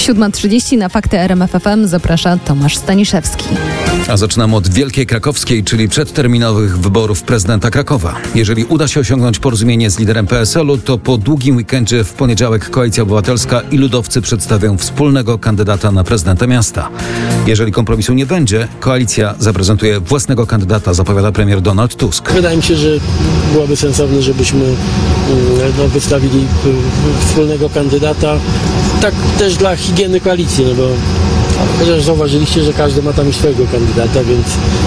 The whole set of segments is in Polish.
7:30 na Fakty RMF FM zaprasza Tomasz Staniszewski. A zaczynam od Wielkiej Krakowskiej, czyli przedterminowych wyborów prezydenta Krakowa. Jeżeli uda się osiągnąć porozumienie z liderem PSL-u, to po długim weekendzie w poniedziałek Koalicja Obywatelska i ludowcy przedstawią wspólnego kandydata na prezydenta miasta. Jeżeli kompromisu nie będzie, koalicja zaprezentuje własnego kandydata, zapowiada premier Donald Tusk. Wydaje mi się, że byłoby sensowne, żebyśmy wystawili wspólnego kandydata. Tak też dla higieny koalicji, no bo chociaż zauważyliście, że każdy ma tam swojego kandydata, więc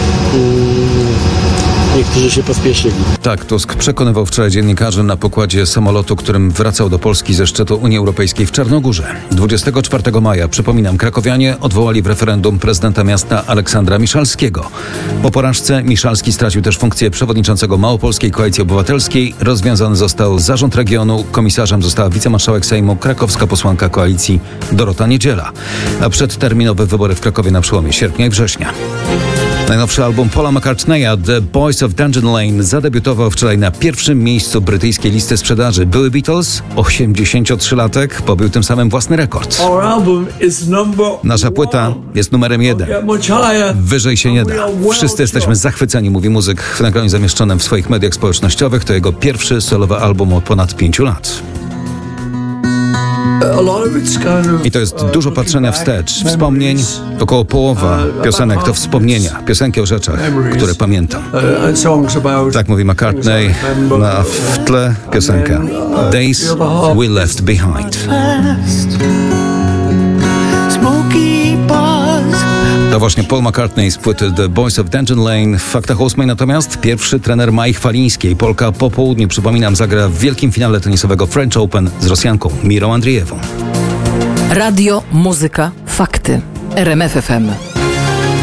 niektórzy się pospieszyli. Tak, Tusk przekonywał wczoraj dziennikarzy na pokładzie samolotu, którym wracał do Polski ze szczytu Unii Europejskiej w Czarnogórze. 24 maja, przypominam, krakowianie odwołali w referendum prezydenta miasta Aleksandra Miszalskiego. Po porażce Miszalski stracił też funkcję przewodniczącego Małopolskiej Koalicji Obywatelskiej. Rozwiązany został zarząd regionu. Komisarzem została wicemarszałek Sejmu, krakowska posłanka koalicji Dorota Niedziela. A przedterminowe wybory w Krakowie na przełomie sierpnia i września. Najnowszy album Paula McCartneya, The Boys of Dungeon Lane, zadebiutował wczoraj na pierwszym miejscu brytyjskiej listy sprzedaży. Były Beatles, 83-latek, pobił tym samym własny rekord. Nasza płyta jest numerem 1. Wyżej się nie da. Wszyscy jesteśmy zachwyceni, mówi muzyk w nagraniu zamieszczonym w swoich mediach społecznościowych. To jego pierwszy solowy album od ponad 5 lat. I to jest dużo patrzenia wstecz, wspomnień. Około połowa piosenek to wspomnienia, piosenki o rzeczach, które pamiętam. Tak mówi McCartney, na w tle piosenka Days We Left Behind. To właśnie Paul McCartney z płyty The Boys of Dungeon Lane. W Faktach 8 natomiast pierwszy trener Mai Chwalińskiej. Polka po południu, przypominam, zagra w wielkim finale tenisowego French Open z Rosjanką Mirą Andrijewą. Radio, muzyka, fakty. RMF FM.